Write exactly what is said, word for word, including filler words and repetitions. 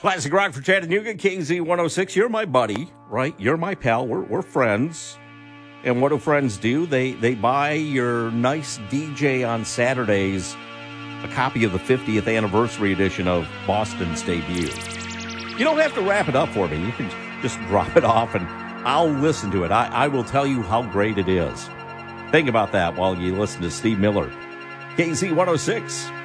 Classic Rock for Chattanooga, K Z one oh six. You're my buddy, right? You're my pal. We're, we're friends. And what do friends do? They they buy your nice D J on Saturdays a copy of the fiftieth anniversary edition of Boston's debut. You don't have to wrap it up for me. You can just drop it off and I'll listen to it. I, I will tell you how great it is. Think about that while you listen to Steve Miller. K Z one oh six.